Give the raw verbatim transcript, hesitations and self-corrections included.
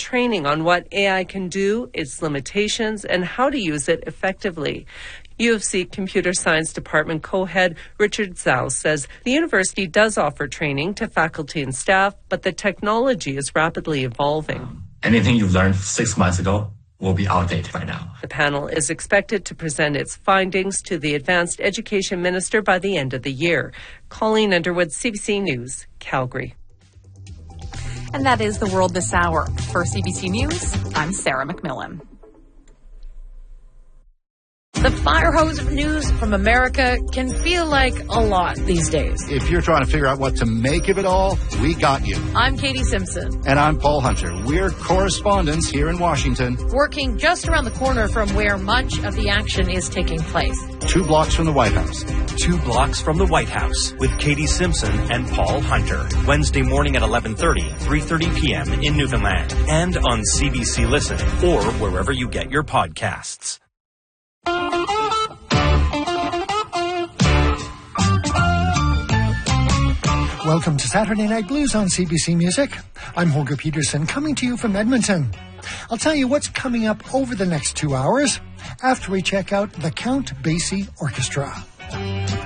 training on what A I can do, its limitations, and how to use it effectively. U of C Computer Science Department co-head Richard Zhao says the university does offer training to faculty and staff, but the technology is rapidly evolving. Anything you learned six months ago will be outdated by now. The panel is expected to present its findings to the Advanced Education Minister by the end of the year. Colleen Underwood, C B C News, Calgary. And that is the world this hour. For C B C News, I'm Sarah McMillan. The fire hose of news from America can feel like a lot these days. If you're trying to figure out what to make of it all, we got you. I'm Katie Simpson. And I'm Paul Hunter. We're correspondents here in Washington. Working just around the corner from where much of the action is taking place. Two blocks from the White House. Two blocks from the White House with Katie Simpson and Paul Hunter. Wednesday morning at eleven thirty, three thirty p.m. in Newfoundland. And on C B C Listen or wherever you get your podcasts. Welcome to Saturday Night Blues on C B C Music. I'm Holger Peterson, coming to you from Edmonton. I'll tell you what's coming up over the next two hours after we check out the Count Basie Orchestra.